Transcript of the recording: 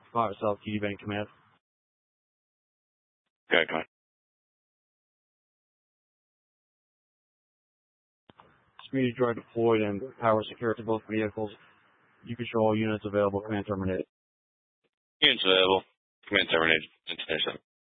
5 South Key Bank Command. Okay, come on. Speedy droid deployed and power secured to both vehicles. You can show all units available. Command terminated. Units available. Command terminated. Intercept.